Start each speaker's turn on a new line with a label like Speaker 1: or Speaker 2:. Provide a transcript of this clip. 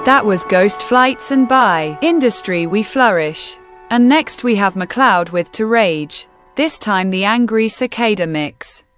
Speaker 1: That was Ghost Flights and by Industry We Flourish. And next we have McLeod with To Rage. This time the Angry Cicada mix.